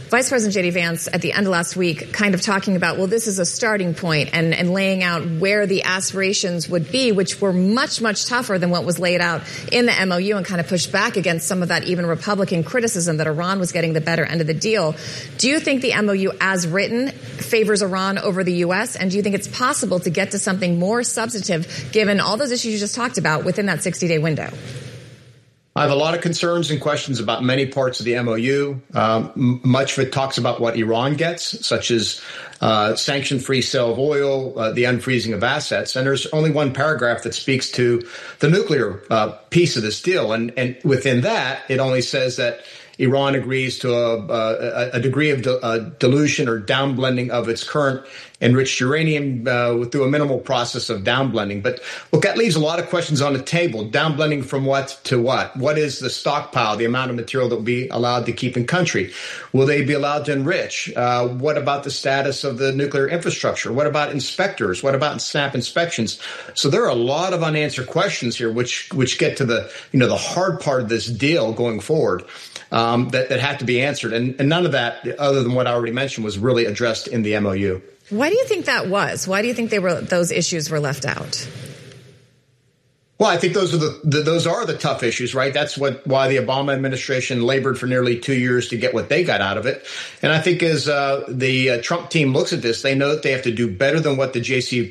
Vice President J.D. Vance at the end of last week kind of talking about, well, this is a starting point and laying out where the aspirations would be, which were much, much tougher than what was laid out in the MOU, and kind of pushed back against some of that even Republican criticism that Iran was getting the better end of the deal. Do you think the MOU as written favors Iran over the U.S.? And do you think it's possible to get to something more substantive given all those issues you just talked about within that 60-day window? I have a lot of concerns and questions about many parts of the MOU. Much of it talks about what Iran gets, such as sanction-free sale of oil, the unfreezing of assets. And there's only one paragraph that speaks to the nuclear piece of this deal. And within that, it only says that Iran agrees to a degree of dilution or downblending of its current enriched uranium through a minimal process of downblending. But look, that leaves a lot of questions on the table. Downblending from what to what? What is the stockpile, the amount of material that will be allowed to keep in country? Will they be allowed to enrich? What about the status of the nuclear infrastructure? What about inspectors? What about SNAP inspections? So there are a lot of unanswered questions here, which get to the hard part of this deal going forward. That had to be answered. And none of that, other than what I already mentioned, was really addressed in the MOU. Why do you think that was? Why do you think those issues were left out? Well, I think those are the tough issues, right? That's why the Obama administration labored for nearly 2 years to get what they got out of it. And I think as the Trump team looks at this, they know that they have to do better than what the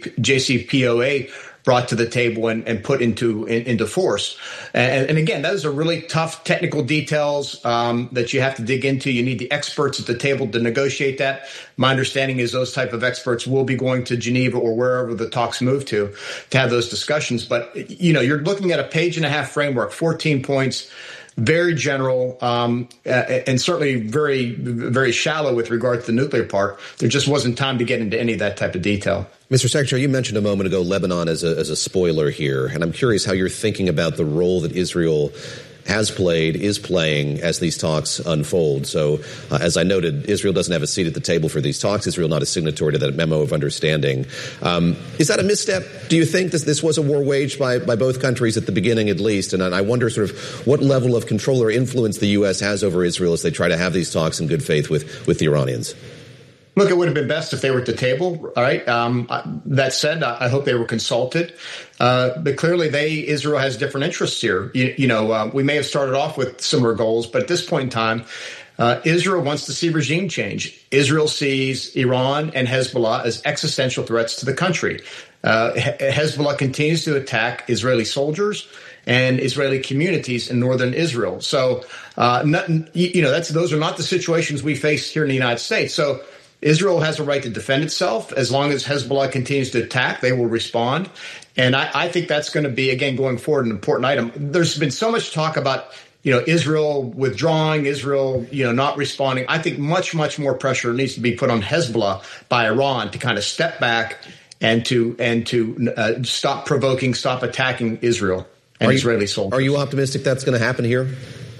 JCPOA brought to the table and put into force. And again, those are really tough technical details that you have to dig into. You need the experts at the table to negotiate that. My understanding is those type of experts will be going to Geneva or wherever the talks move to have those discussions. But, you're looking at a page-and-a-half framework, 14 points, very general, and certainly very, very shallow with regard to the nuclear part. There just wasn't time to get into any of that type of detail. Mr. Secretary, you mentioned a moment ago Lebanon as a spoiler here, and I'm curious how you're thinking about the role that Israel has played, is playing as these talks unfold. So, as I noted, Israel doesn't have a seat at the table for these talks. Israel not a signatory to that memo of understanding. Is that a misstep? Do you think this was a war waged by both countries at the beginning, at least? And I wonder sort of what level of control or influence the U.S. has over Israel as they try to have these talks in good faith with the Iranians. Look, it would have been best if they were at the table. All right. That said, I hope they were consulted. But clearly, Israel has different interests here. We may have started off with similar goals, but at this point in time, Israel wants to see regime change. Israel sees Iran and Hezbollah as existential threats to the country. Hezbollah continues to attack Israeli soldiers and Israeli communities in northern Israel. So, those are not the situations we face here in the United States. So, Israel has a right to defend itself. As long as Hezbollah continues to attack, they will respond. And I think that's going to be, again, going forward, an important item. There's been so much talk about, Israel withdrawing, Israel, not responding. I think much, much more pressure needs to be put on Hezbollah by Iran to kind of step back and to stop provoking, stop attacking Israel and Israeli soldiers. Are you optimistic that's going to happen here?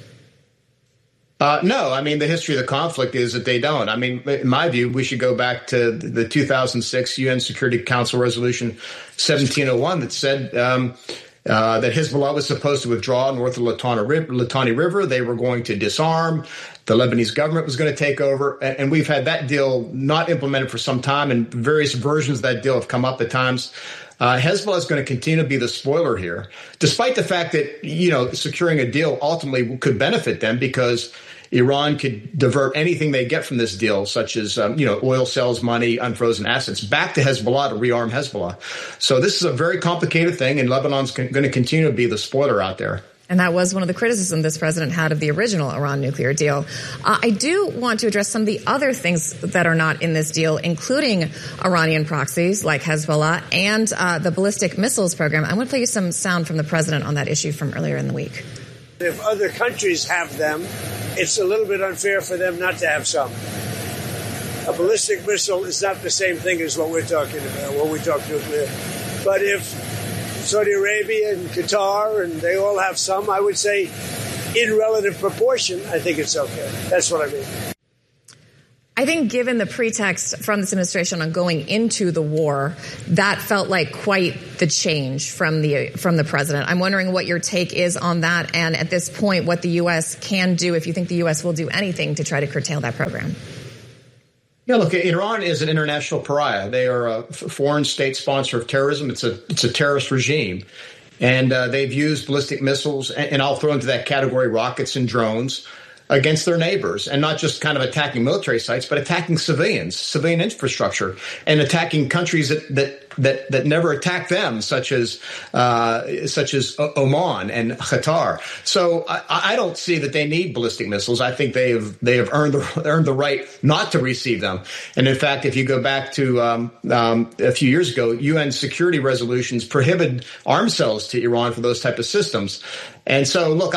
No, I mean, the history of the conflict is that they don't. I mean, in my view, we should go back to the 2006 UN Security Council Resolution 1701 that said that Hezbollah was supposed to withdraw north of Litani River. They were going to disarm. The Lebanese government was going to take over. And we've had that deal not implemented for some time, and various versions of that deal have come up at times. Hezbollah is going to continue to be the spoiler here, despite the fact that, securing a deal ultimately could benefit them because Iran could divert anything they get from this deal, such as, oil sales money, unfrozen assets, back to Hezbollah to rearm Hezbollah. So this is a very complicated thing, and Lebanon's going to continue to be the spoiler out there. And that was one of the criticisms this president had of the original Iran nuclear deal. I do want to address some of the other things that are not in this deal, including Iranian proxies like Hezbollah and the ballistic missiles program. I want to play you some sound from the president on that issue from earlier in the week. If other countries have them, it's a little bit unfair for them not to have some. A ballistic missile is not the same thing as what we're talking about when we talk nuclear. But if Saudi Arabia and Qatar, and they all have some, I would say in relative proportion, I think it's okay. That's what I mean. I think given the pretext from this administration on going into the war, that felt like quite the change from the president. I'm wondering what your take is on that, and at this point, what the U.S. can do, if you think the U.S. will do anything to try to curtail that program. Yeah, look, Iran is an international pariah. They are a foreign state sponsor of terrorism. It's a terrorist regime. And they've used ballistic missiles, and I'll throw into that category rockets and drones, against their neighbors, and not just kind of attacking military sites, but attacking civilian infrastructure, and attacking countries that never attack them, such as Oman and Qatar. So I don't see that they need ballistic missiles. I think they have earned the right not to receive them. And in fact, if you go back to a few years ago, UN security resolutions prohibited arms sales to Iran for those type of systems. And so, look,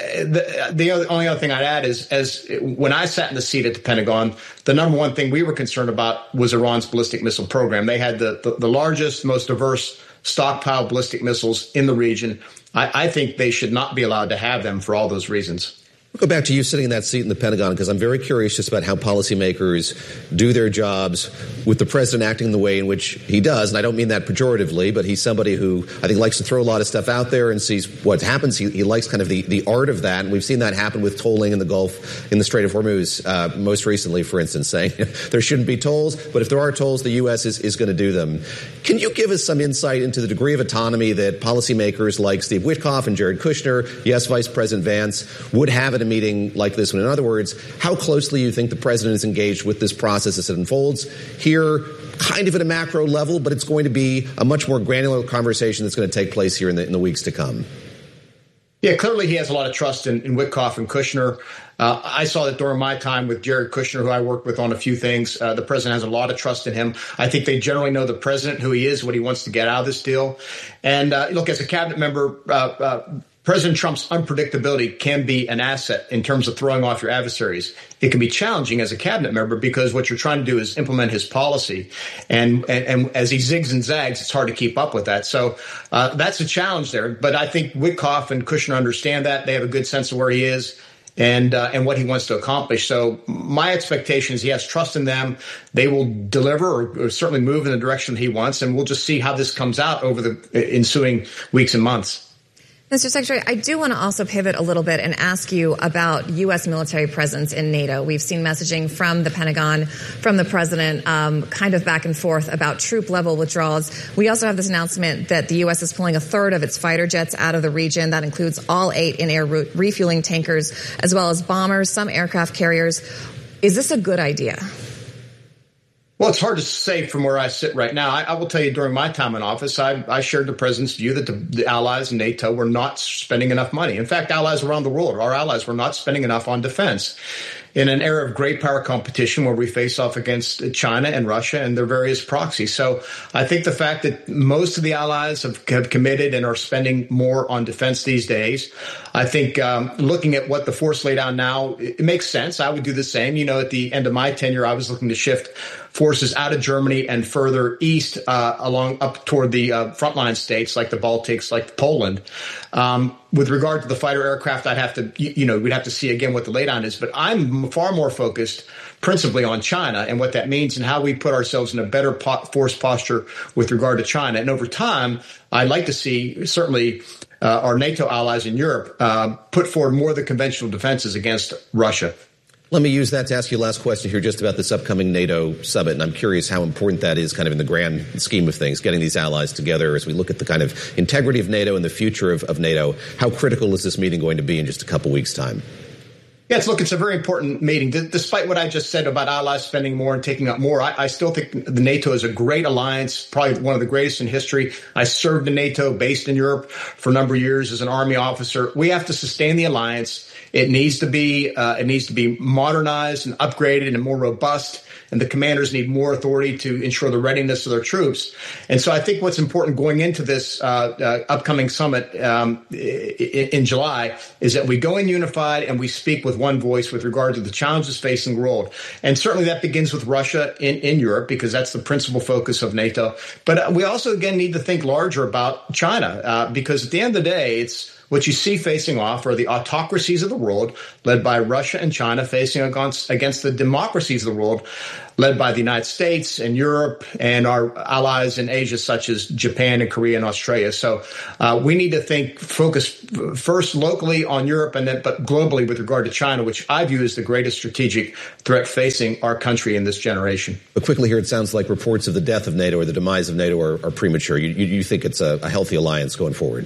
the only other thing I'd add is, as when I sat in the seat at the Pentagon, the number one thing we were concerned about was Iran's ballistic missile program. They had the largest, most diverse stockpile of ballistic missiles in the region. I think they should not be allowed to have them for all those reasons. We'll go back to you sitting in that seat in the Pentagon, because I'm very curious just about how policymakers do their jobs with the president acting the way in which he does. And I don't mean that pejoratively, but he's somebody who I think likes to throw a lot of stuff out there and sees what happens. He likes kind of the art of that. And we've seen that happen with tolling in the Gulf, in the Strait of Hormuz, most recently, for instance, saying there shouldn't be tolls, but if there are tolls, the U.S. is going to do them. Can you give us some insight into the degree of autonomy that policymakers like Steve Witkoff and Jared Kushner, yes, Vice President Vance, would have at a meeting like this one? In other words, how closely you think the president is engaged with this process as it unfolds here, kind of at a macro level, but it's going to be a much more granular conversation that's going to take place here in the weeks to come. Yeah, clearly he has a lot of trust in Witkoff and Kushner. I saw that during my time with Jared Kushner, who I worked with on a few things. The president has a lot of trust in him. I think they generally know the president, who he is, what he wants to get out of this deal. And look, as a cabinet member, President Trump's unpredictability can be an asset in terms of throwing off your adversaries. It can be challenging as a cabinet member because what you're trying to do is implement his policy. And as he zigs and zags, it's hard to keep up with that. So that's a challenge there. But I think Witkoff and Kushner understand that. They have a good sense of where he is and what he wants to accomplish. So my expectation is he has trust in them. They will deliver or certainly move in the direction he wants. And we'll just see how this comes out over the ensuing weeks and months. Mr. Secretary, I do want to also pivot a little bit and ask you about U.S. military presence in NATO. We've seen messaging from the Pentagon, from the president, kind of back and forth about troop-level withdrawals. We also have this announcement that the U.S. is pulling a third of its fighter jets out of the region. That includes all 8 in-air refueling tankers, as well as bombers, some aircraft carriers. Is this a good idea? Well, it's hard to say from where I sit right now. I will tell you, during my time in office, I shared the president's view that the allies in NATO were not spending enough money. In fact, allies around the world, our allies were not spending enough on defense. In an era of great power competition where we face off against China and Russia and their various proxies. So I think the fact that most of the allies have committed and are spending more on defense these days, I think looking at what the force laid out now, it makes sense. I would do the same. You know, at the end of my tenure, I was looking to shift forces out of Germany and further east along up toward the frontline states like the Baltics, like Poland. With regard to the fighter aircraft, I'd have to, we'd have to see again what the laydown is. But I'm far more focused principally on China and what that means and how we put ourselves in a better force posture with regard to China. And over time, I'd like to see certainly our NATO allies in Europe put forward more of the conventional defenses against Russia. Let me use that to ask you a last question here just about this upcoming NATO summit. And I'm curious how important that is kind of in the grand scheme of things, getting these allies together as we look at the kind of integrity of NATO and the future of NATO. How critical is this meeting going to be in just a couple weeks' time? Yes, look, it's a very important meeting. Despite what I just said about allies spending more and taking up more, I still think the NATO is a great alliance, probably one of the greatest in history. I served in NATO, based in Europe for a number of years as an Army officer. We have to sustain the alliance. It needs to be modernized and upgraded and more robust. And the commanders need more authority to ensure the readiness of their troops. And so I think what's important going into this upcoming summit in July is that we go in unified and we speak with one voice with regard to the challenges facing the world. And certainly that begins with Russia in Europe, because that's the principal focus of NATO. But we also, again, need to think larger about China, because at the end of the day, it's what you see facing off are the autocracies of the world, led by Russia and China, facing against the democracies of the world, led by the United States and Europe and our allies in Asia, such as Japan and Korea and Australia. So we need to focus first locally on Europe and then, but globally with regard to China, which I view as the greatest strategic threat facing our country in this generation. But quickly here, it sounds like reports of the death of NATO or the demise of NATO are premature. You think it's a healthy alliance going forward?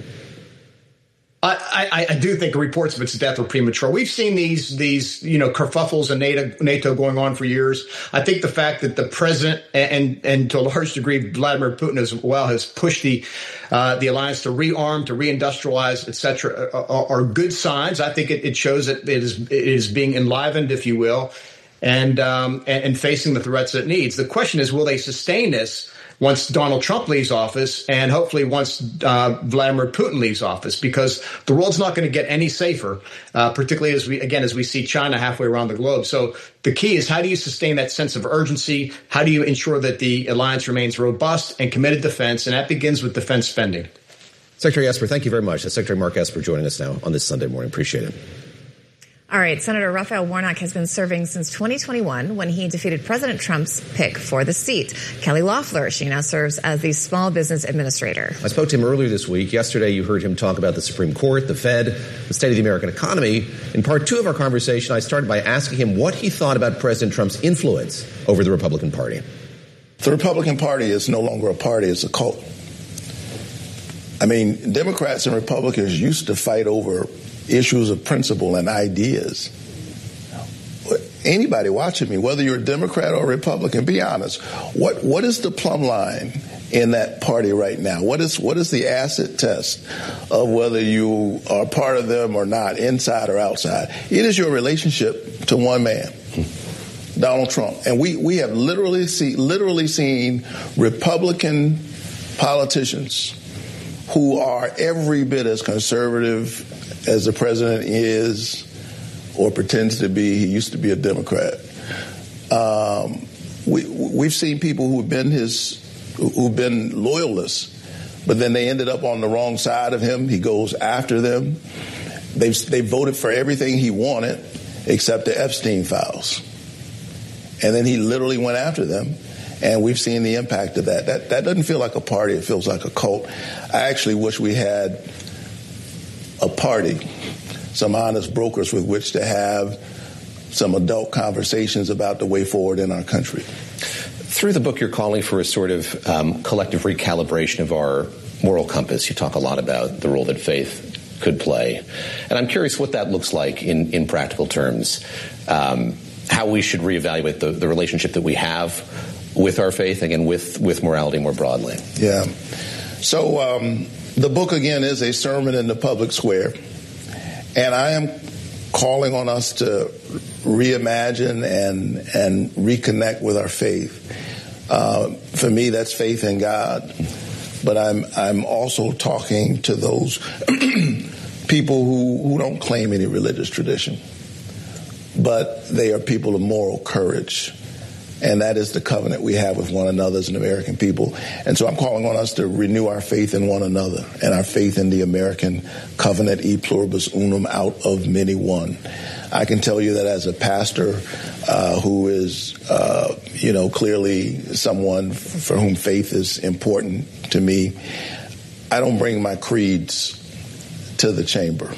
I do think the reports of its death are premature. We've seen these kerfuffles in NATO going on for years. I think the fact that the president and to a large degree Vladimir Putin as well has pushed the alliance to rearm, to reindustrialize, etc., are good signs. I think it shows that it is being enlivened, if you will, and facing the threats it needs. The question is, will they sustain this once Donald Trump leaves office and hopefully once Vladimir Putin leaves office, because the world's not going to get any safer, particularly as we see China halfway around the globe. So the key is, how do you sustain that sense of urgency? How do you ensure that the alliance remains robust and committed defense? And that begins with defense spending. Secretary Esper, thank you very much. That's Secretary Mark Esper joining us now on this Sunday morning. Appreciate it. All right. Senator Raphael Warnock has been serving since 2021 when he defeated President Trump's pick for the seat. Kelly Loeffler, she now serves as the Small Business Administrator. I spoke to him earlier this week. Yesterday, you heard him talk about the Supreme Court, the Fed, the state of the American economy. In part two of our conversation, I started by asking him what he thought about President Trump's influence over the Republican Party. The Republican Party is no longer a party, it's a cult. I mean, Democrats and Republicans used to fight over issues of principle and ideas. Anybody watching me, whether you're a Democrat or a Republican, be honest. What is the plumb line in that party right now? What is the acid test of whether you are part of them or not, inside or outside? It is your relationship to one man, Donald Trump. And we have literally seen Republican politicians who are every bit as conservative as the president is or pretends to be. He used to be a Democrat. We've seen people who've been loyalists, but then they ended up on the wrong side of him. He goes after them. They voted for everything he wanted except the Epstein files. And then he literally went after them. And we've seen the impact of that. That doesn't feel like a party. It feels like a cult. I actually wish we had a party, some honest brokers with which to have some adult conversations about the way forward in our country. Through the book, you're calling for a sort of collective recalibration of our moral compass. You talk a lot about the role that faith could play. And I'm curious what that looks like in practical terms, how we should reevaluate the relationship that we have with our faith, again, with morality more broadly. Yeah. So the book, again, is a sermon in the public square. And I am calling on us to reimagine and reconnect with our faith. For me, that's faith in God. But I'm also talking to those people who don't claim any religious tradition. But they are people of moral courage. And that is the covenant we have with one another as an American people. And so I'm calling on us to renew our faith in one another and our faith in the American covenant, e pluribus unum, out of many one. I can tell you that as a pastor who is, clearly someone for whom faith is important to me, I don't bring my creeds to the chamber.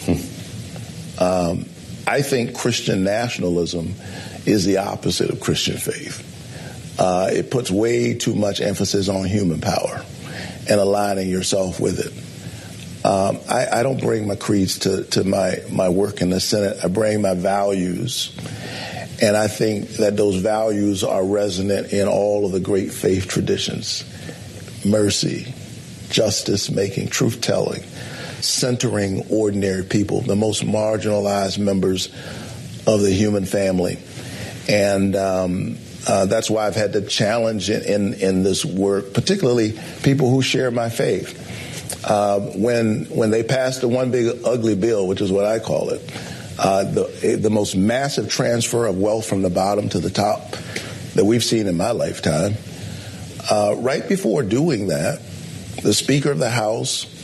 I think Christian nationalism is the opposite of Christian faith. It puts way too much emphasis on human power and aligning yourself with it. I don't bring my creeds to my work in the Senate. I bring my values. And I think that those values are resonant in all of the great faith traditions. Mercy, justice making, truth telling, centering ordinary people, the most marginalized members of the human family. And that's why I've had to challenge in this work, particularly people who share my faith. When they passed the one big ugly bill, which is what I call it, the most massive transfer of wealth from the bottom to the top that we've seen in my lifetime, right before doing that, the Speaker of the House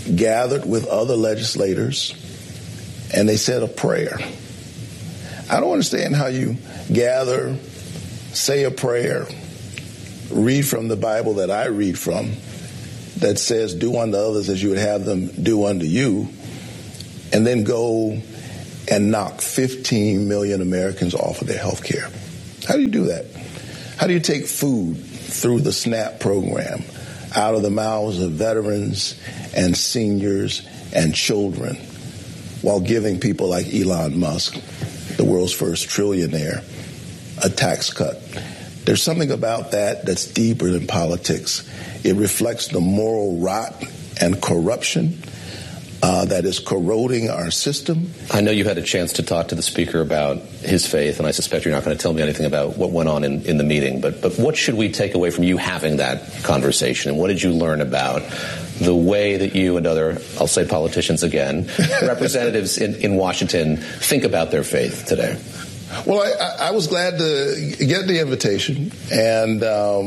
gathered with other legislators, and they said a prayer. I don't understand how you gather, say a prayer, read from the Bible that I read from, that says, do unto others as you would have them do unto you, and then go and knock 15 million Americans off of their health care. How do you do that? How do you take food through the SNAP program out of the mouths of veterans and seniors and children while giving people like Elon Musk, the world's first trillionaire, a tax cut? There's something about that that's deeper than politics. It reflects the moral rot and corruption that is corroding our system. I know you had a chance to talk to the speaker about his faith, and I suspect you're not going to tell me anything about what went on in the meeting, but what should we take away from you having that conversation, and what did you learn about the way that you and other, I'll say politicians again, representatives in Washington think about their faith today? Well, I was glad to get the invitation and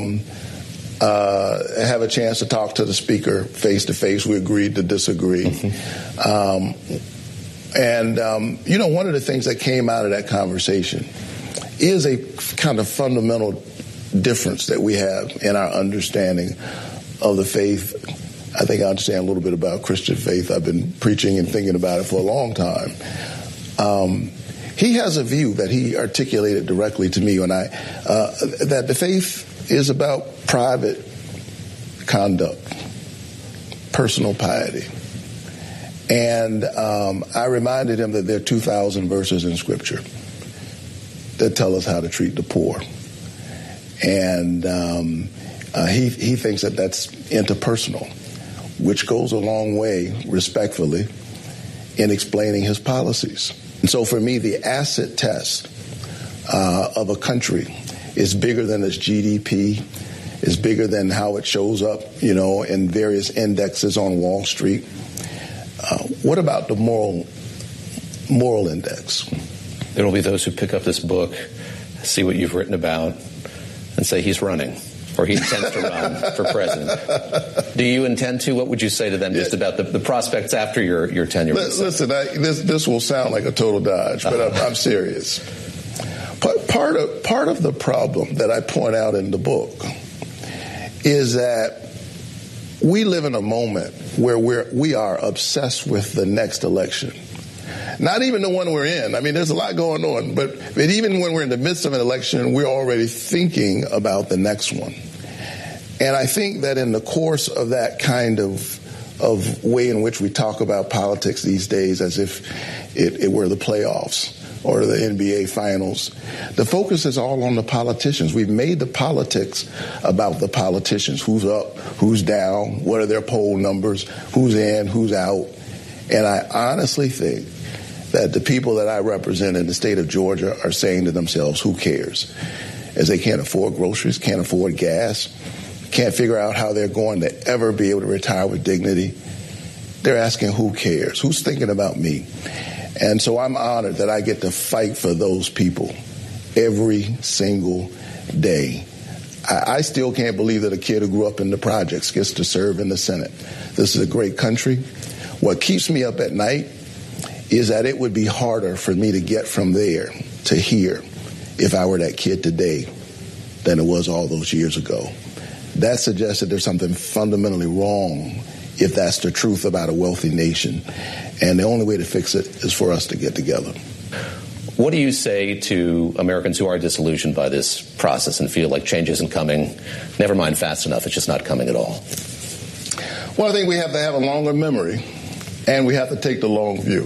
have a chance to talk to the speaker face to face. We agreed to disagree. One of the things that came out of that conversation is a kind of fundamental difference that we have in our understanding of the faith. I think I understand a little bit about Christian faith. I've been preaching and thinking about it for a long time. He has a view that he articulated directly to me when that the faith is about private conduct, personal piety. And I reminded him that there are 2,000 verses in Scripture that tell us how to treat the poor. And he thinks that that's interpersonal, which goes a long way, respectfully, in explaining his policies. And so for me, the acid test of a country is bigger than its GDP, is bigger than how it shows up, in various indexes on Wall Street. What about the moral index? There will be those who pick up this book, see what you've written about, and say he's running, or he intends to run for president. Do you intend to? What would you say to them just about the prospects after your tenure? Listen, this will sound like a total dodge, but I'm serious. Part of the problem that I point out in the book is that we live in a moment where we are obsessed with the next election. Not even the one we're in. I mean, there's a lot going on, but even when we're in the midst of an election, we're already thinking about the next one. And I think that in the course of that kind of way in which we talk about politics these days as if it were the playoffs or the NBA finals, the focus is all on the politicians. We've made the politics about the politicians. Who's up, who's down, what are their poll numbers, who's in, who's out. And I honestly think that the people that I represent in the state of Georgia are saying to themselves, who cares? As they can't afford groceries, can't afford gas, can't figure out how they're going to ever be able to retire with dignity. They're asking, who cares? Who's thinking about me? And so I'm honored that I get to fight for those people every single day. I still can't believe that a kid who grew up in the projects gets to serve in the Senate. This is a great country. What keeps me up at night is that it would be harder for me to get from there to here if I were that kid today than it was all those years ago. That suggests that there's something fundamentally wrong if that's the truth about a wealthy nation. And the only way to fix it is for us to get together. What do you say to Americans who are disillusioned by this process and feel like change isn't coming, never mind fast enough, it's just not coming at all? Well, I think we have to have a longer memory, and we have to take the long view.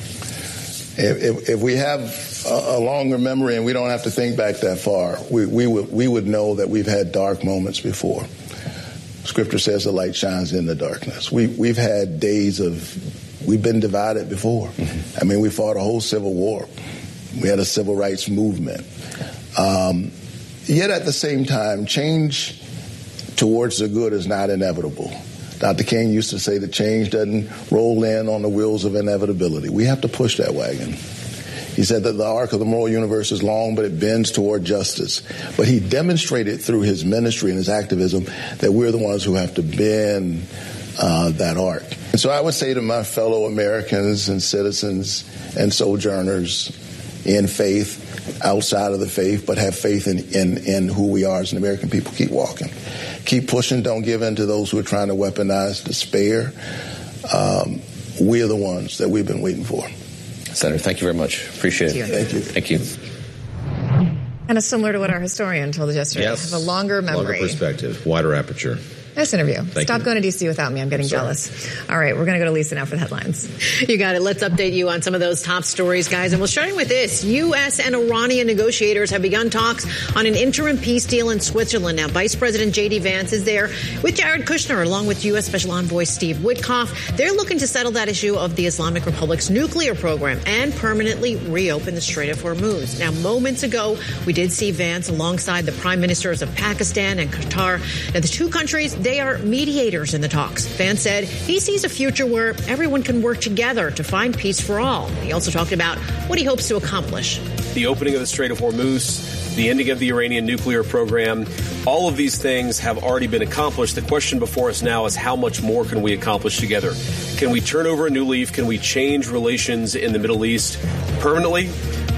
If we have a longer memory and we don't have to think back that far, we would know that we've had dark moments before. Scripture says the light shines in the darkness. We've had days we've been divided before. I mean, we fought a whole civil war. We had a civil rights movement. Yet at the same time, change towards the good is not inevitable. Dr. King used to say that change doesn't roll in on the wheels of inevitability. We have to push that wagon. He said that the arc of the moral universe is long, but it bends toward justice. But he demonstrated through his ministry and his activism that we're the ones who have to bend that arc. And so I would say to my fellow Americans and citizens and sojourners in faith, outside of the faith, but have faith in who we are as an American people, keep walking. Keep pushing. Don't give in to those who are trying to weaponize despair. We are the ones that we've been waiting for. Senator, thank you very much. Appreciate it. Thank you. Thank you. Kind of similar to what our historian told us yesterday. Yes. Have a longer memory. Longer perspective, wider aperture. Nice interview. Thank Stop you. going to D.C. without me. I'm getting jealous. All right, we're going to go to Lisa now for the headlines. You got it. Let's update you on some of those top stories, guys. And we'll start with this. U.S. and Iranian negotiators have begun talks on an interim peace deal in Switzerland. Now, Vice President J.D. Vance is there with Jared Kushner, along with U.S. Special Envoy Steve Witkoff. They're looking to settle that issue of the Islamic Republic's nuclear program and permanently reopen the Strait of Hormuz. Now, moments ago, we did see Vance alongside the prime ministers of Pakistan and Qatar. Now, the two countries, they are mediators in the talks. Vance said he sees a future where everyone can work together to find peace for all. He also talked about what he hopes to accomplish. The opening of the Strait of Hormuz, the ending of the Iranian nuclear program, all of these things have already been accomplished. The question before us now is how much more can we accomplish together? Can we turn over a new leaf? Can we change relations in the Middle East permanently?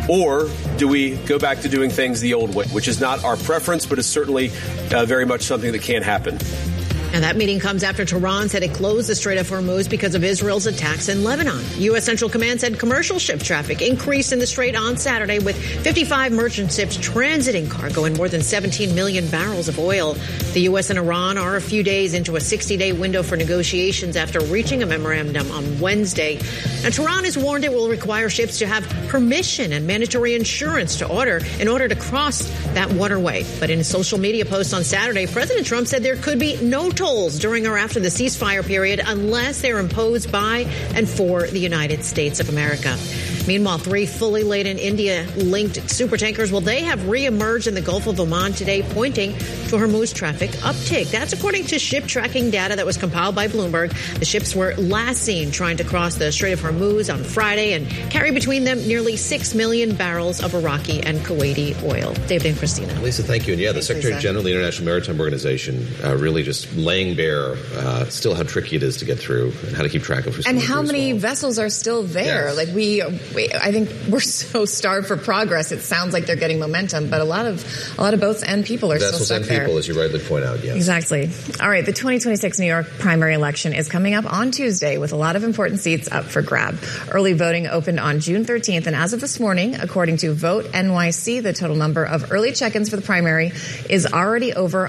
Or do we go back to doing things the old way, which is not our preference, but is certainly very much something that can happen. And that meeting comes after Tehran said it closed the Strait of Hormuz because of Israel's attacks in Lebanon. U.S. Central Command said commercial ship traffic increased in the Strait on Saturday with 55 merchant ships transiting cargo and more than 17 million barrels of oil. The U.S. and Iran are a few days into a 60-day window for negotiations after reaching a memorandum on Wednesday. Now, Tehran has warned it will require ships to have permission and mandatory insurance in order to cross that waterway. But in a social media post on Saturday, President Trump said there could be no tolls during or after the ceasefire period unless they're imposed by and for the United States of America. Meanwhile, 3 fully laden India-linked supertankers, well, they have reemerged in the Gulf of Oman today, pointing to Hormuz traffic uptick. That's according to ship tracking data that was compiled by Bloomberg. The ships were last seen trying to cross the Strait of Hormuz on Friday and carry between them nearly 6 million barrels of Iraqi and Kuwaiti oil. David and Christina. Lisa, thank you. And yeah, the Secretary General of the International Maritime Organization really just laying bare still how tricky it is to get through and how to keep track of and how many vessels are still there. Yes. Like I think we're so starved for progress. It sounds like they're getting momentum, but a lot of boats and people are still stuck there. People, as you rightly point out, yes. Exactly. All right, the 2026 New York primary election is coming up on Tuesday with a lot of important seats up for grab. Early voting opened on June 13th, and as of this morning, according to Vote NYC, the total number of early check-ins for the primary is already over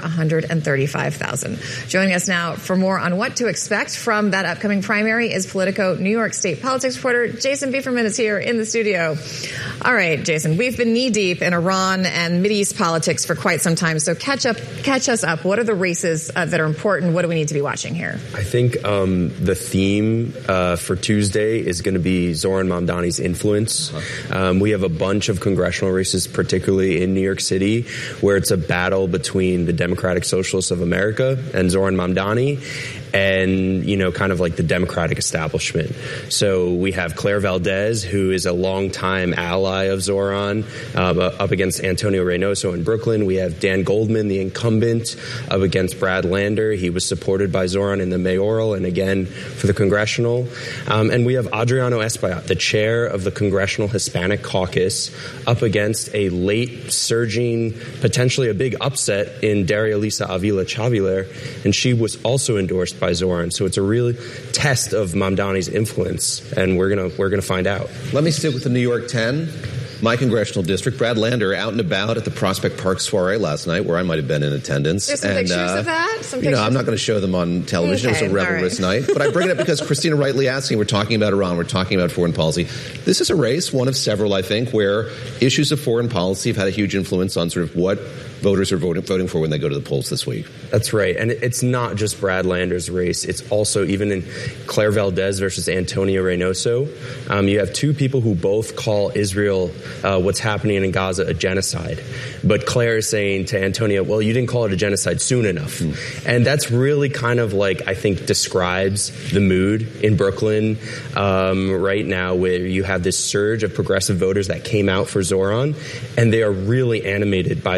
135,000. Joining us now for more on what to expect from that upcoming primary is Politico New York State politics reporter Jason Bieferman is here in the studio. All right, Jason, we've been knee-deep in Iran and Mideast politics for quite some time, so catch us up. What are the races that are important? What do we need to be watching here? I think the theme for Tuesday is going to be Zohran Mamdani's influence. We have a bunch of congressional races, particularly in New York City, where it's a battle between the Democratic Socialists of America and Zohran Mamdani and, kind of like the Democratic establishment. So we have Claire Valdez, who is a longtime ally of Zohran, up against Antonio Reynoso in Brooklyn. We have Dan Goldman, the incumbent, up against Brad Lander. He was supported by Zohran in the mayoral and again for the congressional. And we have Adriano Espaillat, the chair of the Congressional Hispanic Caucus, up against a late surging, potentially a big upset in Daria Lisa Avila Chaviler, and she was also endorsed by Zohran. So it's a real test of Mamdani's influence, and we're gonna find out. Let me stick with the New York 10. My congressional district, Brad Lander, out and about at the Prospect Park soiree last night, where I might have been in attendance. There's some pictures of that? I'm not going to show them on television. Okay, it was a revelrous night. But I bring it up because Christina rightly asking, we're talking about Iran, we're talking about foreign policy. This is a race, one of several, I think, where issues of foreign policy have had a huge influence on sort of what voters are voting for when they go to the polls this week. That's right. And it's not just Brad Lander's race. It's also even in Claire Valdez versus Antonio Reynoso. You have two people who both call Israel, what's happening in Gaza, a genocide. But Claire is saying to Antonio, well, you didn't call it a genocide soon enough. And that's really kind of like, I think, describes the mood in Brooklyn right now, where you have this surge of progressive voters that came out for Zohran, and they are really animated by this issue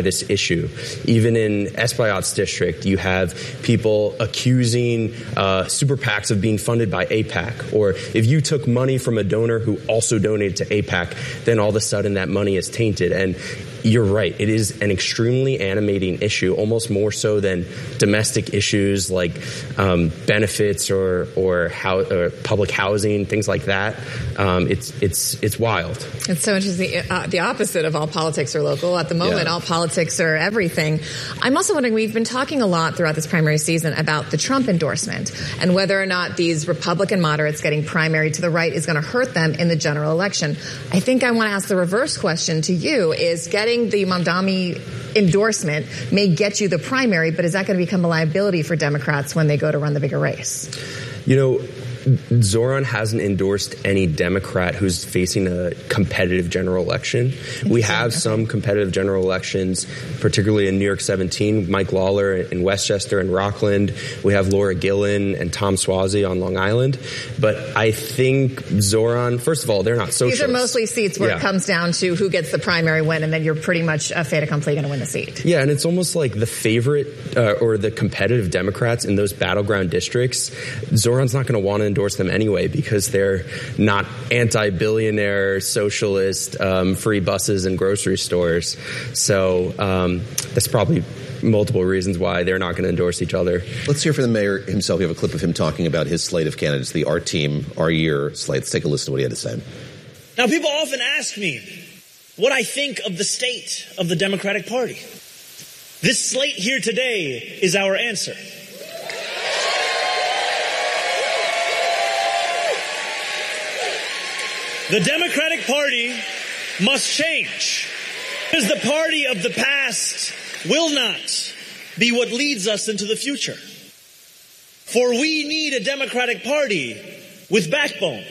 issue. Even in Espaillat's district, you have people accusing super PACs of being funded by AIPAC. Or if you took money from a donor who also donated to AIPAC, then all of a sudden that money is tainted. And you're right. It is an extremely animating issue, almost more so than domestic issues like benefits or public housing, things like that. It's wild. It's so interesting. The opposite of all politics are local. At the moment, all politics are everything. I'm also wondering, we've been talking a lot throughout this primary season about the Trump endorsement and whether or not these Republican moderates getting primary to the right is going to hurt them in the general election. I think I want to ask the reverse question to you, is getting the Mamdani endorsement may get you the primary, but is that going to become a liability for Democrats when they go to run the bigger race? You know, Zoran hasn't endorsed any Democrat who's facing a competitive general election. We have some competitive general elections, particularly in New York 17, Mike Lawler in Westchester and Rockland. We have Laura Gillen and Tom Suozzi on Long Island. But I think Zoran, first of all, they're not socialists. These are mostly seats where it comes down to who gets the primary win, and then you're pretty much a fait accompli going to win the seat. Yeah, and it's almost like the favorite or the competitive Democrats in those battleground districts, Zoran's not going to want to endorse them anyway because they're not anti-billionaire, socialist, free buses and grocery stores. So that's probably multiple reasons why they're not going to endorse each other. Let's hear from the mayor himself. We have a clip of him talking about his slate of candidates, the Our Team, Our Year slate. Let's take a listen to what he had to say. Now, people often ask me what I think of the state of the Democratic Party. This slate here today is our answer. The Democratic Party must change, because the party of the past will not be what leads us into the future. For we need a Democratic Party with backbone.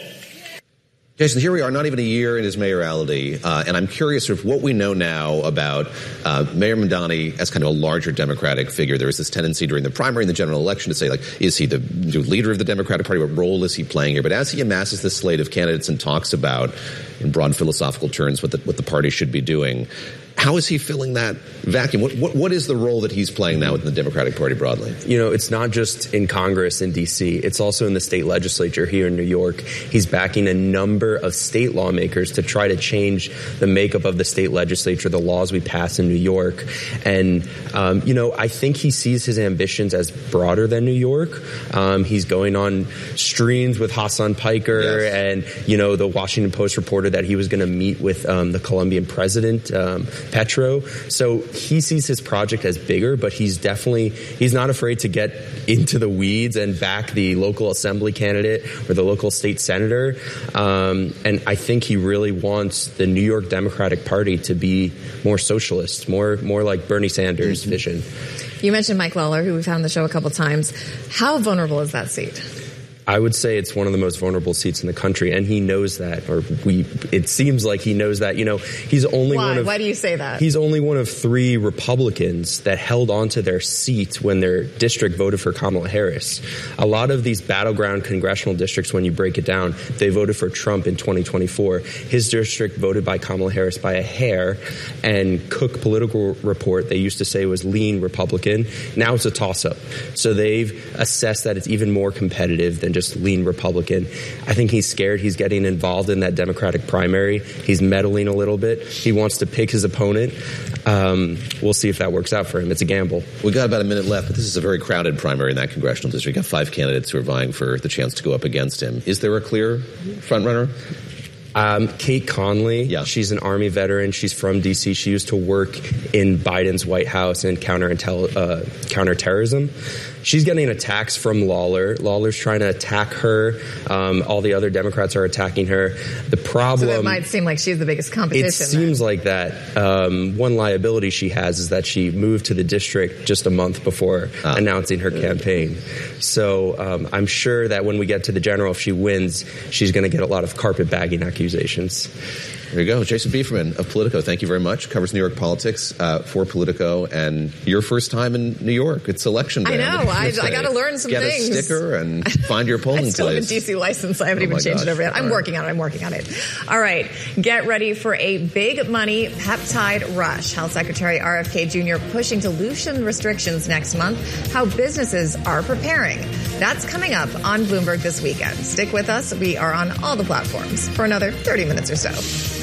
Jason, here we are, not even a year in his mayoralty, and I'm curious of what we know now about Mayor Mamdani as kind of a larger Democratic figure. There was this tendency during the primary and the general election to say, like, is he the leader of the Democratic Party? What role is he playing here? But as he amasses this slate of candidates and talks about, in broad philosophical terms, what the party should be doing, how is he filling that vacuum? What is the role that he's playing now within the Democratic Party broadly? You know, it's not just in Congress in D.C. It's also in the state legislature here in New York. He's backing a number of state lawmakers to try to change the makeup of the state legislature, the laws we pass in New York. And, you know, I think he sees his ambitions as broader than New York. He's going on streams with Hassan Piker and, you know, the Washington Post reported that he was going to meet with the Colombian president, Petro. So he sees his project as bigger, but he's not afraid to get into the weeds and back the local assembly candidate or the local state senator. And I think he really wants the New York Democratic Party to be more socialist, more like Bernie Sanders' vision. You mentioned Mike Lawler, who we've had on the show a couple times. How vulnerable is that seat? I would say it's one of the most vulnerable seats in the country, and he knows that, it seems like he knows that. You know, he's only Why do you say that? He's only one of 3 Republicans that held onto their seats when their district voted for Kamala Harris. A lot of these battleground congressional districts, when you break it down, they voted for Trump in 2024. His district voted by Kamala Harris by a hair, and Cook Political Report, they used to say was lean Republican. Now it's a toss-up. So they've assessed that it's even more competitive than just lean Republican. I think he's scared he's getting involved in that Democratic primary. He's meddling a little bit. He wants to pick his opponent. We'll see if that works out for him. It's a gamble. We got about a minute left, but this is a very crowded primary in that congressional district. You've got 5 candidates who are vying for the chance to go up against him. Is there a clear frontrunner? Kate Conley, she's an Army veteran. She's from D.C. She used to work in Biden's White House in counterterrorism. She's getting attacks from Lawler. Lawler's trying to attack her. All the other Democrats are attacking her. The problem... So that might seem like she's the biggest competition. It seems like that. One liability she has is that she moved to the district just a month before announcing her campaign. So I'm sure that when we get to the general, if she wins, she's going to get a lot of carpetbagging accusations. There you go. Jason Bieferman of Politico, thank you very much. Covers New York politics for Politico, and your first time in New York. It's election day. I know. I got to learn some things. Get a sticker and find your polling place. I still have a DC license. I haven't even changed it over yet. I'm working on it. All right. Get ready for a big money peptide rush. Health Secretary RFK Jr. pushing to loosen restrictions next month. How businesses are preparing. That's coming up on Bloomberg this weekend. Stick with us. We are on all the platforms for another 30 minutes or so.